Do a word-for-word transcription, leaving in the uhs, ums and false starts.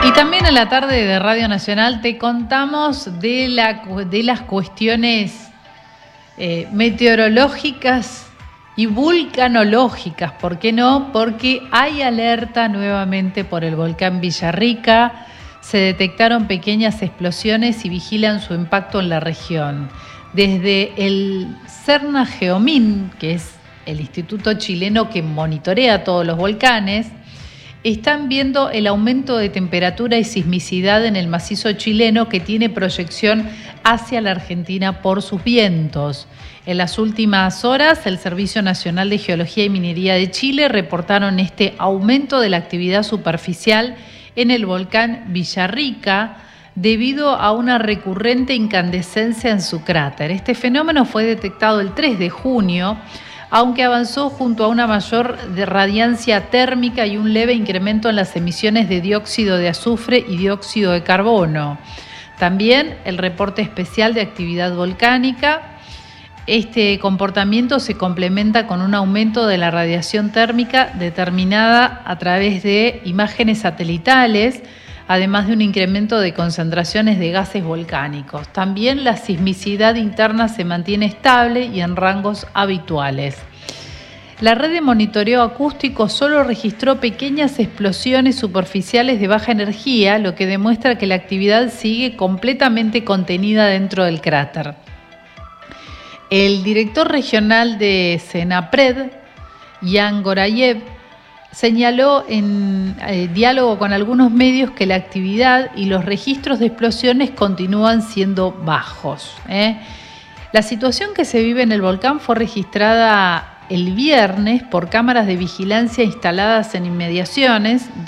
Y también en la tarde de Radio Nacional te contamos de, la, de las cuestiones eh, meteorológicas y vulcanológicas. ¿Por qué no? Porque hay alerta nuevamente por el volcán Villarrica. Se detectaron pequeñas explosiones y vigilan su impacto en la región. Desde el CERNA-GEOMIN, que es el instituto chileno que monitorea todos los volcanes, están viendo el aumento de temperatura y sismicidad en el macizo chileno que tiene proyección hacia la Argentina por sus vientos. En las últimas horas, el Servicio Nacional de Geología y Minería de Chile reportaron este aumento de la actividad superficial en el volcán Villarrica debido a una recurrente incandescencia en su cráter. Este fenómeno fue detectado el tres de junio, aunque avanzó junto a una mayor de radiancia térmica y un leve incremento en las emisiones de dióxido de azufre y dióxido de carbono. También el reporte especial de actividad volcánica. Este comportamiento se complementa con un aumento de la radiación térmica determinada a través de imágenes satelitales, además de un incremento de concentraciones de gases volcánicos. También la sismicidad interna se mantiene estable y en rangos habituales. La red de monitoreo acústico solo registró pequeñas explosiones superficiales de baja energía, lo que demuestra que la actividad sigue completamente contenida dentro del cráter. El director regional de CENAPRED, Jan Gorayev, señaló en eh, diálogo con algunos medios que la actividad y los registros de explosiones continúan siendo bajos. ¿eh? La situación que se vive en el volcán fue registrada el viernes por cámaras de vigilancia instaladas en inmediaciones,